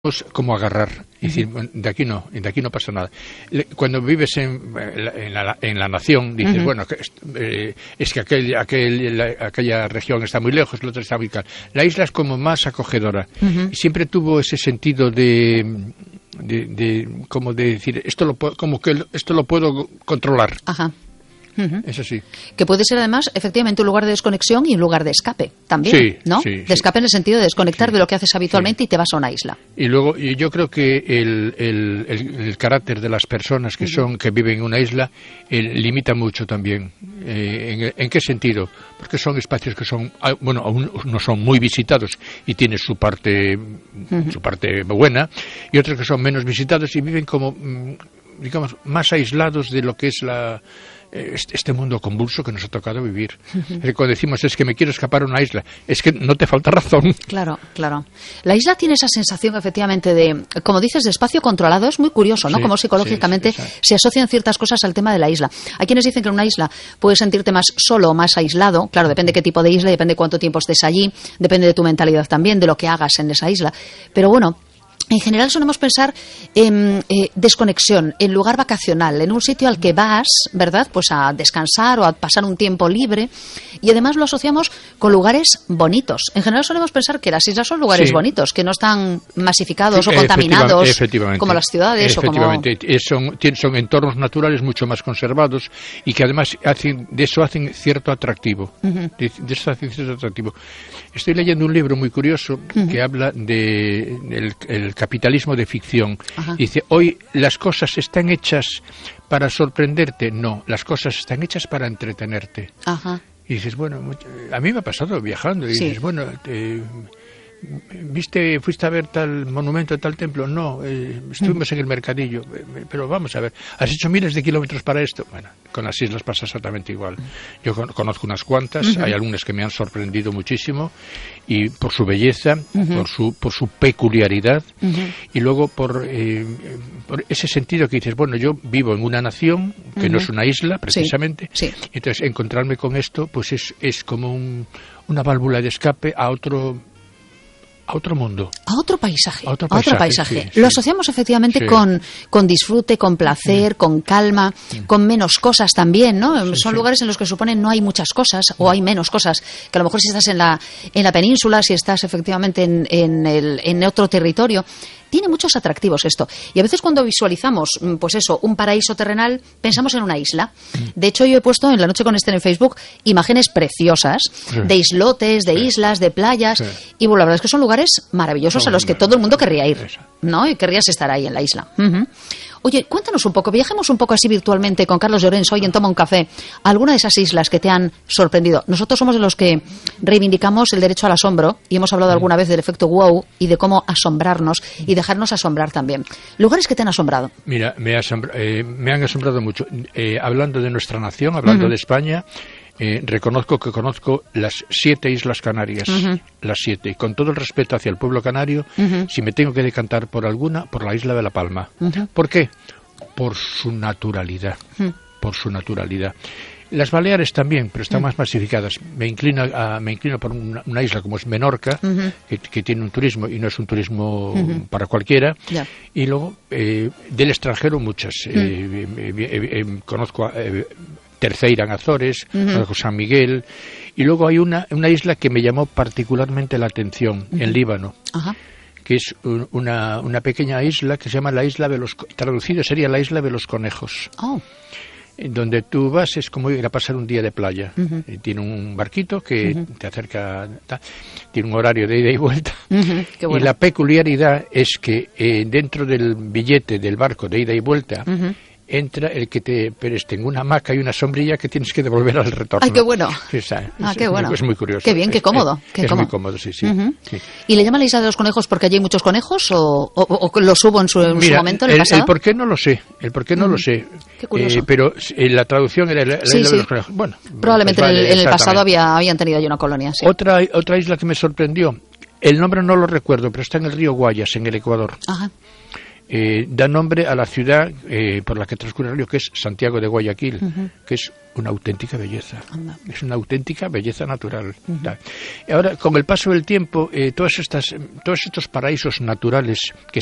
como agarrar y decir, de aquí no pasa nada. Cuando vives en la nación dices, bueno, es que aquella región está muy lejos, la otra está muy calma. La isla es como más acogedora y siempre tuvo ese sentido de como de decir, esto lo puedo controlar. Ajá. Eso sí. Que puede ser además efectivamente un lugar de desconexión y un lugar de escape también, sí, ¿no? Sí, de escape en el sentido de desconectar de lo que haces habitualmente sí. Y te vas a una isla. Y luego yo creo que el carácter de las personas que viven en una isla limita mucho también. ¿En qué sentido? Porque son espacios que son, bueno, aún no son muy visitados y tienen su parte buena, y otros que son menos visitados y viven como, digamos, más aislados de lo que es este mundo convulso que nos ha tocado vivir. Cuando decimos es que me quiero escapar a una isla, es que no te falta razón. Claro. La isla tiene esa sensación efectivamente de, como dices, de espacio controlado. Es muy curioso, ¿no? Sí, como psicológicamente se asocian ciertas cosas al tema de la isla. Hay quienes dicen que en una isla puedes sentirte más solo o más aislado. Claro, depende qué tipo de isla, depende cuánto tiempo estés allí, depende de tu mentalidad también, de lo que hagas en esa isla. Pero bueno, en general solemos pensar en desconexión, en lugar vacacional, en un sitio al que vas, ¿verdad? Pues a descansar o a pasar un tiempo libre, y además lo asociamos con lugares bonitos. En general solemos pensar que las islas son lugares bonitos, que no están masificados o contaminados como las ciudades. Efectivamente, son entornos naturales mucho más conservados y que además hacen cierto atractivo. De eso hacen cierto atractivo. Estoy leyendo un libro muy curioso que habla del capitalismo de ficción. Dice, hoy las cosas están hechas para sorprenderte. No, las cosas están hechas para entretenerte. Y dices, bueno, a mí me ha pasado viajando. Y dices, bueno, ¿fuiste a ver tal monumento, tal templo? No, estuvimos en el mercadillo. Pero vamos a ver, ¿has hecho miles de kilómetros para esto? Bueno, con las islas pasa exactamente igual. Yo conozco unas cuantas, hay algunas que me han sorprendido muchísimo, y por su belleza, por su peculiaridad, y luego por ese sentido que dices, bueno, yo vivo en una nación que no es una isla, precisamente, entonces encontrarme con esto, pues es como una válvula de escape a otro mundo. A otro paisaje. Sí. Lo asociamos efectivamente con disfrute, con placer, con calma, con menos cosas también, ¿no? Son lugares en los que suponen no hay muchas cosas o hay menos cosas, que a lo mejor si estás en la península, si estás efectivamente en otro territorio. Tiene muchos atractivos esto. Y a veces cuando visualizamos, pues eso, un paraíso terrenal, pensamos en una isla. De hecho, yo he puesto en La Noche con Esther en Facebook imágenes preciosas de islotes, de islas, de playas. Y bueno, la verdad es que son lugares maravillosos a los que todo el mundo querría ir, ¿no? Y querrías estar ahí en la isla. Oye, cuéntanos un poco, viajemos un poco así virtualmente con Carlos Llorens hoy en Toma un Café, alguna de esas islas que te han sorprendido. Nosotros somos de los que reivindicamos el derecho al asombro y hemos hablado alguna vez del efecto wow y de cómo asombrarnos y dejarnos asombrar también. ¿Lugares que te han asombrado? Mira, me han asombrado mucho. Hablando de nuestra nación, hablando de España, reconozco que conozco las 7 Islas Canarias, las 7, y con todo el respeto hacia el pueblo canario, si me tengo que decantar por alguna, por la isla de La Palma. ¿Por qué? Por su naturalidad, Las Baleares también, pero están más masificadas. Me inclino por una isla como es Menorca, que tiene un turismo, y no es un turismo para cualquiera. Y luego, del extranjero, muchas. Conozco Terceira en Azores, San Miguel, y luego hay una isla que me llamó particularmente la atención, en Líbano, que es una pequeña isla que se llama la isla de los, traducido sería la isla de los conejos, donde tú vas, es como ir a pasar un día de playa. Tiene un barquito que te acerca, tiene un horario de ida y vuelta, Qué bueno. Y la peculiaridad es que dentro del billete del barco de ida y vuelta, entra el que te presten una hamaca y una sombrilla que tienes que devolver al retorno. ¡Ay, qué bueno! Qué bueno. Es muy curioso. Qué bien, qué cómodo. Es muy cómodo, sí. ¿Y le llaman la isla de los conejos porque allí hay muchos conejos o los hubo en su momento, en el pasado? El por qué no lo sé. Qué curioso. Pero la traducción era la isla de los conejos. Bueno, probablemente en el pasado habían tenido allí una colonia, sí. Otra isla que me sorprendió, el nombre no lo recuerdo, pero está en el río Guayas, en el Ecuador. da nombre a la ciudad por la que transcurre el río, que es Santiago de Guayaquil, que es una auténtica belleza. Es una auténtica belleza natural. Y ahora, con el paso del tiempo, todos estos paraísos naturales que